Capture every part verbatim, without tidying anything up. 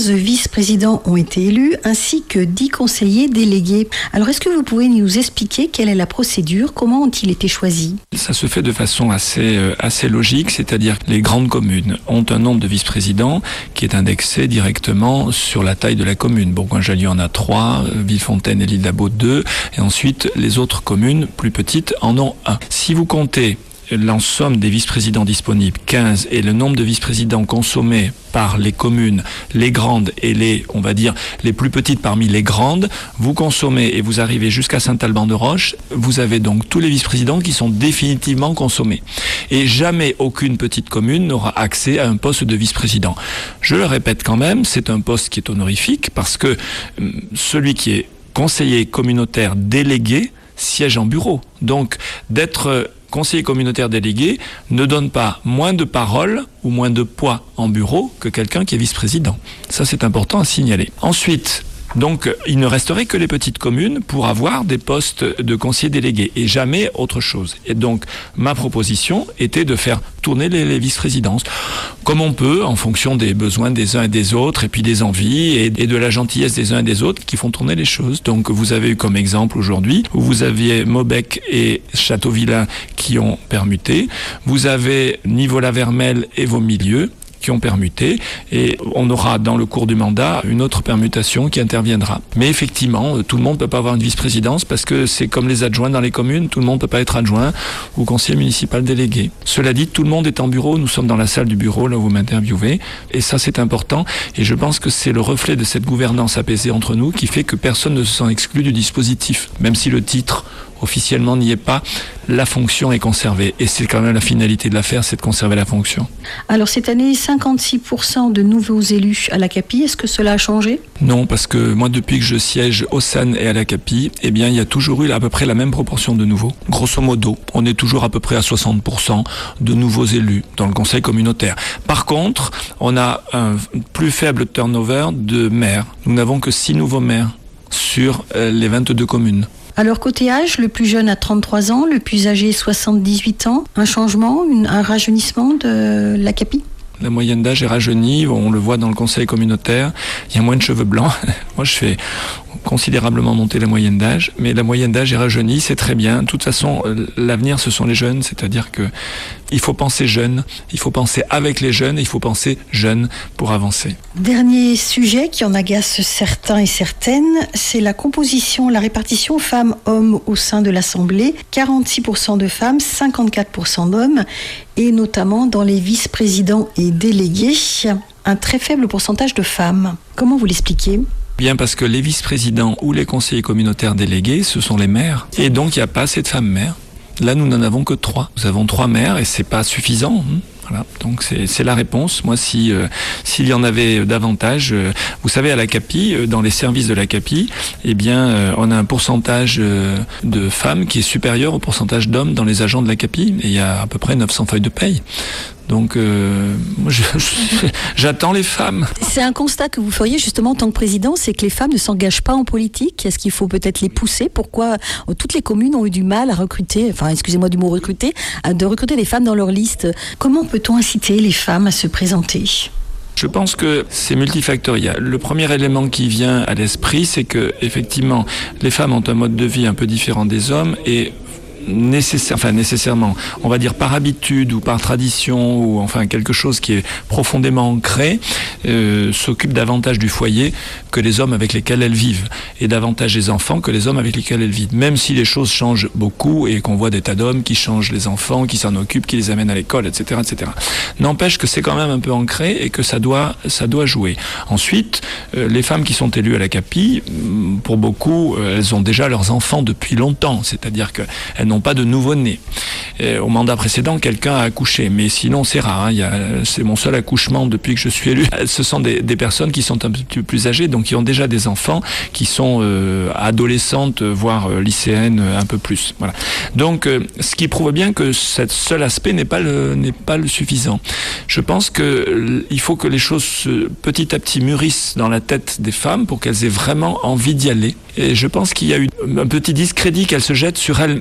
quinze vice-présidents ont été élus, ainsi que dix conseillers délégués. Alors, est-ce que vous pouvez nous expliquer quelle est la procédure? Comment ont-ils été choisis? Ça se fait de façon assez, euh, assez logique, c'est-à-dire que les grandes communes ont un nombre de vice-présidents qui est indexé directement sur la taille de la commune. Bourgoin-Jallieu en a trois, Villefontaine et l'Île-d'Abo deux, et ensuite les autres communes plus petites en ont un. Si vous comptez l'ensemble des vice-présidents disponibles, quinze, et le nombre de vice-présidents consommés par les communes, les grandes et les, on va dire, les plus petites parmi les grandes, vous consommez et vous arrivez jusqu'à Saint-Alban-de-Roche, vous avez donc tous les vice-présidents qui sont définitivement consommés. Et jamais aucune petite commune n'aura accès à un poste de vice-président. Je le répète quand même, c'est un poste qui est honorifique parce que celui qui est conseiller communautaire délégué siège en bureau. Donc, d'être conseiller communautaire délégué ne donne pas moins de parole ou moins de poids en bureau que quelqu'un qui est vice-président. Ça, c'est important à signaler. Ensuite, donc, il ne resterait que les petites communes pour avoir des postes de conseillers délégués et jamais autre chose. Et donc, ma proposition était de faire tourner les, les vice-présidences comme on peut, en fonction des besoins des uns et des autres, et puis des envies et, et de la gentillesse des uns et des autres qui font tourner les choses. Donc, vous avez eu comme exemple aujourd'hui, où vous aviez Maubec et Châteauvillain qui ont permuté. Vous avez Nivola-Vermel et Vaux-Milieu qui ont permuté, et on aura dans le cours du mandat une autre permutation qui interviendra. Mais effectivement, tout le monde ne peut pas avoir une vice-présidence parce que c'est comme les adjoints dans les communes, tout le monde ne peut pas être adjoint ou conseiller municipal délégué. Cela dit, tout le monde est en bureau, nous sommes dans la salle du bureau, là où vous m'interviewez, et ça c'est important, et je pense que c'est le reflet de cette gouvernance apaisée entre nous qui fait que personne ne se sent exclu du dispositif, même si le titre officiellement n'y est pas, la fonction est conservée. Et c'est quand même la finalité de l'affaire, c'est de conserver la fonction. Alors cette année, cinquante-six pour cent de nouveaux élus à l'A-C A-P I, est-ce que cela a changé? Non, parce que moi, depuis que je siège au S A N et à l'A-C A P I, eh bien, il y a toujours eu à peu près la même proportion de nouveaux. Grosso modo, on est toujours à peu près à soixante pour cent de nouveaux élus dans le conseil communautaire. Par contre, on a un plus faible turnover de maires. Nous n'avons que six nouveaux maires sur les vingt-deux communes. Alors côté âge, le plus jeune a trente-trois ans, le plus âgé soixante-dix-huit ans. Un changement, une, un rajeunissement de l'A C A P I? La moyenne d'âge est rajeunie, on le voit dans le conseil communautaire, il y a moins de cheveux blancs. Moi je fais considérablement monter la moyenne d'âge, mais la moyenne d'âge est rajeunie, c'est très bien. De toute façon, l'avenir ce sont les jeunes, c'est-à-dire que il faut penser jeune, il faut penser avec les jeunes, il faut penser jeune pour avancer. Dernier sujet qui en agace certains et certaines, c'est la composition, la répartition femmes-hommes au sein de l'Assemblée. quarante-six pour cent de femmes, cinquante-quatre pour cent d'hommes, et notamment dans les vice-présidents et délégués, un très faible pourcentage de femmes. Comment vous l'expliquez ? Bien parce que les vice-présidents ou les conseillers communautaires délégués, ce sont les maires. Et donc il n'y a pas assez de femmes maires. Là, nous n'en avons que trois. Nous avons trois maires et c'est pas suffisant. Hein. Voilà, donc c'est, c'est la réponse. Moi, si euh, s'il y en avait davantage, euh, vous savez, à l'A C A P I, euh, dans les services de l'A C A P I, eh bien, euh, on a un pourcentage euh, de femmes qui est supérieur au pourcentage d'hommes dans les agents de l'A C A P I. Et il y a à peu près neuf cents feuilles de paye. Donc, euh, moi, je, je, j'attends les femmes. C'est un constat que vous feriez justement en tant que président, c'est que les femmes ne s'engagent pas en politique. Est-ce qu'il faut peut-être les pousser? Pourquoi toutes les communes ont eu du mal à recruter, enfin, excusez-moi du mot recruter, de recruter des femmes dans leur liste? Comment peut-on inciter les femmes à se présenter? Je pense que c'est multifactoriel. Le premier élément qui vient à l'esprit, c'est que effectivement, les femmes ont un mode de vie un peu différent des hommes et nécessaire, enfin nécessairement, on va dire par habitude ou par tradition ou enfin quelque chose qui est profondément ancré, euh, s'occupe davantage du foyer que les hommes avec lesquels elles vivent et davantage des enfants que les hommes avec lesquels elles vivent. Même si les choses changent beaucoup et qu'on voit des tas d'hommes qui changent les enfants, qui s'en occupent, qui les amènent à l'école, et cetera, et cetera. N'empêche que c'est quand même un peu ancré et que ça doit, ça doit jouer. Ensuite, euh, les femmes qui sont élues à l'A C A P I, pour beaucoup, euh, elles ont déjà leurs enfants depuis longtemps, c'est-à-dire qu'elles n'ont pas de nouveau-nés. Et au mandat précédent, quelqu'un a accouché, mais sinon c'est rare. Hein. Il y a, c'est mon seul accouchement depuis que je suis élu. Ce sont des, des personnes qui sont un petit peu plus âgées, donc qui ont déjà des enfants, qui sont euh, adolescentes, voire euh, lycéennes, un peu plus. Voilà. Donc, euh, ce qui prouve bien que ce seul aspect n'est pas le n'est pas le suffisant. Je pense que euh, il faut que les choses se, petit à petit mûrissent dans la tête des femmes pour qu'elles aient vraiment envie d'y aller. Et je pense qu'il y a eu un petit discrédit qu'elles se jettent sur elles-mêmes en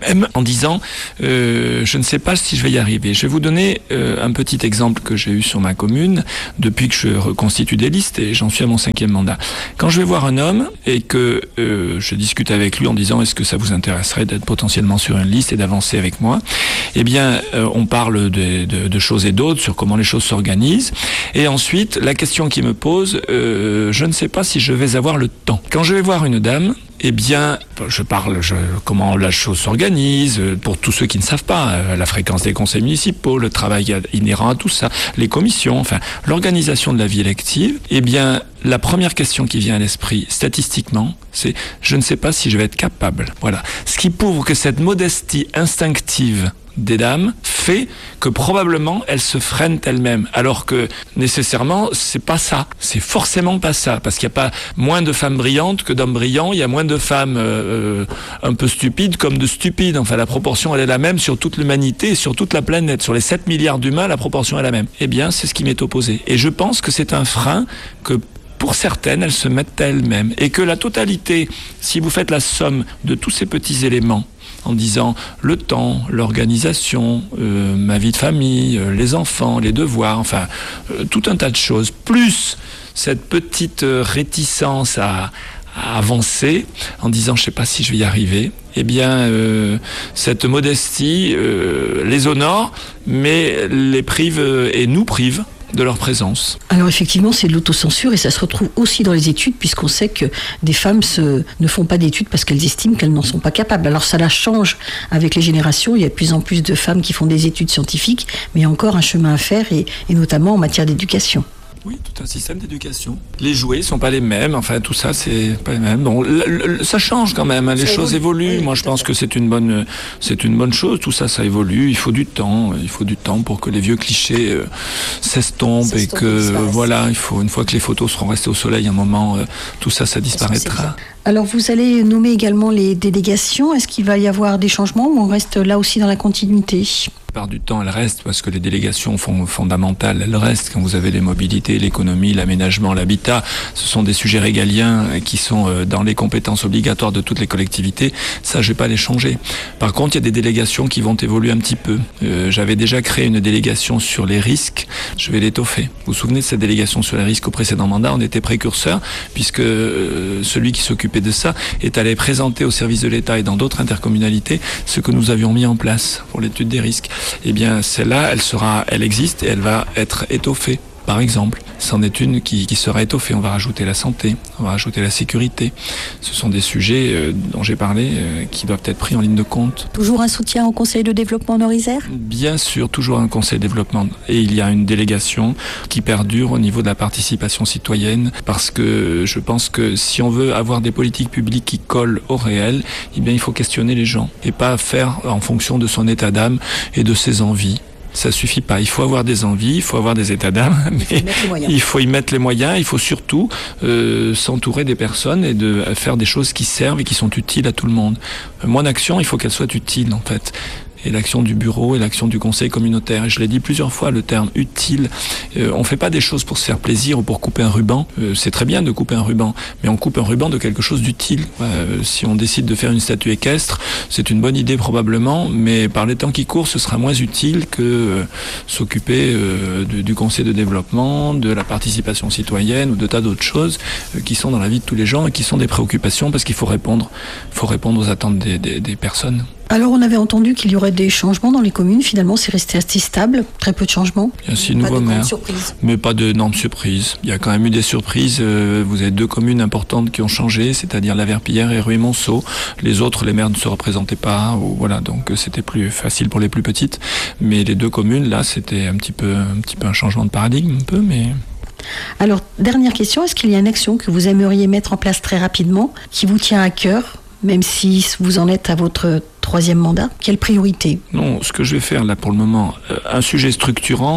disant euh, je ne sais pas si je vais y arriver. Je vais vous donner euh, un petit exemple que j'ai eu sur ma commune depuis que je reconstitue des listes et j'en suis à mon cinquième mandat. Quand je vais voir un homme et que euh, je discute avec lui en disant est-ce que ça vous intéresserait d'être potentiellement sur une liste et d'avancer avec moi, eh bien euh, on parle de, de, de choses et d'autres sur comment les choses s'organisent et ensuite la question qui me pose euh, je ne sais pas si je vais avoir le temps. Quand je vais voir une dame, eh bien, je parle je, comment la chose s'organise, pour tous ceux qui ne savent pas, la fréquence des conseils municipaux, le travail inhérent à tout ça, les commissions, enfin, l'organisation de la vie élective. Eh bien, la première question qui vient à l'esprit, statistiquement, c'est « je ne sais pas si je vais être capable ». Voilà. Ce qui prouve que cette modestie instinctive des dames fait que probablement elles se freinent elles-mêmes, alors que nécessairement c'est pas ça, c'est forcément pas ça, parce qu'il n'y a pas moins de femmes brillantes que d'hommes brillants, il y a moins de femmes euh, un peu stupides comme de stupides, enfin la proportion elle est la même sur toute l'humanité et sur toute la planète, sur les sept milliards d'humains la proportion est la même. Eh bien c'est ce qui m'est opposé, et je pense que c'est un frein que pour certaines, elles se mettent à elles-mêmes, et que la totalité, si vous faites la somme de tous ces petits éléments, en disant le temps, l'organisation, euh, ma vie de famille, euh, les enfants, les devoirs, enfin euh, tout un tas de choses, plus cette petite euh, réticence à, à avancer en disant je sais pas si je vais y arriver, eh bien euh, cette modestie euh, les honore mais les prive euh, et nous prive de leur présence. Alors effectivement, c'est de l'autocensure et ça se retrouve aussi dans les études puisqu'on sait que des femmes se, ne font pas d'études parce qu'elles estiment qu'elles n'en sont pas capables. Alors ça la change avec les générations, il y a de plus en plus de femmes qui font des études scientifiques, mais il y a encore un chemin à faire et, et notamment en matière d'éducation. Oui, tout un système d'éducation. Les jouets sont pas les mêmes, enfin tout ça c'est pas les mêmes. Bon, le, le, ça change quand même, hein, les ça choses évoluent. évoluent. Oui, Moi je pense que c'est une bonne, c'est une bonne chose. Tout ça, ça évolue. Il faut du temps, il faut du temps pour que les vieux clichés euh, s'estompent et que euh, voilà, il faut une fois que les photos seront restées au soleil, un moment, euh, tout ça, ça disparaîtra. Alors vous allez nommer également les délégations. Est-ce qu'il va y avoir des changements ou on reste là aussi dans la continuité ? La plupart du temps, elles restent parce que les délégations font fondamentales, elles restent. Quand vous avez les mobilités, l'économie, l'aménagement, l'habitat, ce sont des sujets régaliens qui sont dans les compétences obligatoires de toutes les collectivités. Ça, je vais pas les changer. Par contre, il y a des délégations qui vont évoluer un petit peu. Euh, j'avais déjà créé une délégation sur les risques. Je vais l'étoffer. Vous vous souvenez de cette délégation sur les risques au précédent mandat? On était précurseurs puisque euh, celui qui s'occupait de ça est allé présenter au service de l'État et dans d'autres intercommunalités ce que nous avions mis en place pour l'étude des risques. Eh bien, celle-là, elle sera, elle existe et elle va être étoffée. Par exemple, c'en est une qui, qui sera étoffée. On va rajouter la santé, on va rajouter la sécurité. Ce sont des sujets euh, dont j'ai parlé euh, qui doivent être pris en ligne de compte. Toujours un soutien au Conseil de développement Nord-Isère ? Bien sûr, toujours un Conseil de développement. Et il y a une délégation qui perdure au niveau de la participation citoyenne parce que je pense que si on veut avoir des politiques publiques qui collent au réel, eh bien, il faut questionner les gens et pas faire en fonction de son état d'âme et de ses envies. Ça suffit pas. Il faut avoir des envies, il faut avoir des états d'âme, mais il faut y mettre les moyens. Il faut surtout euh, s'entourer des personnes et de faire des choses qui servent et qui sont utiles à tout le monde. Mon action, il faut qu'elle soit utile en fait. Et l'action du bureau et l'action du conseil communautaire. Et je l'ai dit plusieurs fois, le terme utile. Euh, on fait pas des choses pour se faire plaisir ou pour couper un ruban. Euh, c'est très bien de couper un ruban, mais on coupe un ruban de quelque chose d'utile. Euh, si on décide de faire une statue équestre, c'est une bonne idée probablement, mais par les temps qui courent, ce sera moins utile que euh, s'occuper euh, du, du conseil de développement, de la participation citoyenne ou de tas d'autres choses euh, qui sont dans la vie de tous les gens et qui sont des préoccupations parce qu'il faut répondre, faut répondre aux attentes des, des, des personnes. Alors on avait entendu qu'il y aurait des changements dans les communes, finalement c'est resté assez stable, très peu de changements. Il y a six nouveaux maires, mais pas d'énormes surprises. Il y a quand même eu des surprises, vous avez deux communes importantes qui ont changé, c'est-à-dire la Verpillière et Rueil-Monceau. Les autres, les maires ne se représentaient pas, ou voilà, donc c'était plus facile pour les plus petites. Mais les deux communes, là, c'était un petit peu, un petit peu un changement de paradigme, un peu, mais... Alors, dernière question, est-ce qu'il y a une action que vous aimeriez mettre en place très rapidement, qui vous tient à cœur, même si vous en êtes à votre troisième mandat? Quelle priorité? Non, ce que je vais faire là pour le moment, euh, un sujet structurant,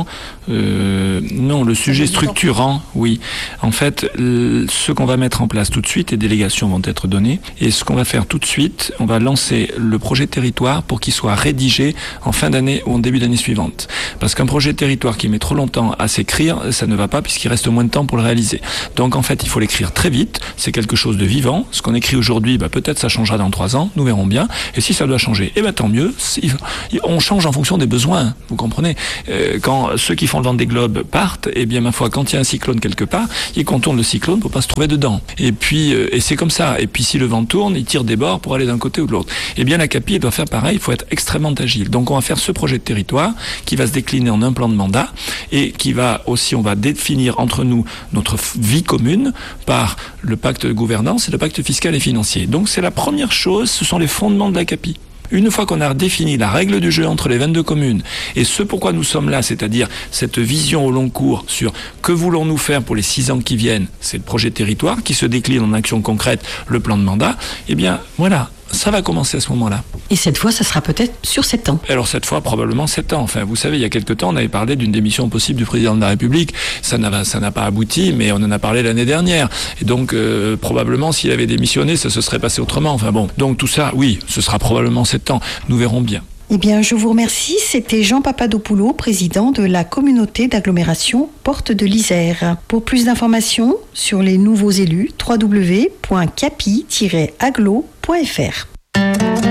euh, non, le sujet structurant, oui. En fait, le, ce qu'on va mettre en place tout de suite, les délégations vont être données, et ce qu'on va faire tout de suite, on va lancer le projet de territoire pour qu'il soit rédigé en fin d'année ou en début d'année suivante. Parce qu'un projet de territoire qui met trop longtemps à s'écrire, ça ne va pas puisqu'il reste moins de temps pour le réaliser. Donc en fait, il faut l'écrire très vite, c'est quelque chose de vivant. Ce qu'on écrit aujourd'hui, bah, peut-être ça changera dans trois ans, nous verrons bien. Et si ça doit doit changer. Eh bien tant mieux, on change en fonction des besoins, vous comprenez. Euh, quand ceux qui font le Vendée Globe partent, eh bien ma foi, quand il y a un cyclone quelque part, ils contournent le cyclone pour pas se trouver dedans. Et puis, euh, et c'est comme ça. Et puis si le vent tourne, ils tirent des bords pour aller d'un côté ou de l'autre. Eh bien la CAPI, elle doit faire pareil, il faut être extrêmement agile. Donc on va faire ce projet de territoire qui va se décliner en un plan de mandat et qui va aussi, on va définir entre nous notre vie commune par le pacte de gouvernance et le pacte fiscal et financier. Donc c'est la première chose, ce sont les fondements de la CAPI. Une fois qu'on a défini la règle du jeu entre les vingt-deux communes et ce pourquoi nous sommes là, c'est-à-dire cette vision au long cours sur que voulons-nous faire pour les six ans qui viennent, c'est le projet de territoire qui se décline en actions concrètes, le plan de mandat, eh bien voilà, ça va commencer à ce moment-là. Et cette fois, ça sera peut-être sur sept ans. Alors cette fois, probablement sept ans. Enfin, vous savez, il y a quelque temps, on avait parlé d'une démission possible du président de la République. Ça n'a, ça n'a pas abouti, mais on en a parlé l'année dernière. Et donc, euh, probablement, s'il avait démissionné, ça se serait passé autrement. Enfin bon, donc tout ça, oui, ce sera probablement sept ans. Nous verrons bien. Eh bien, je vous remercie. C'était Jean Papadopoulou, président de la communauté d'agglomération Porte de l'Isère. Pour plus d'informations sur les nouveaux élus, w w w point capi tiret aglo point f r.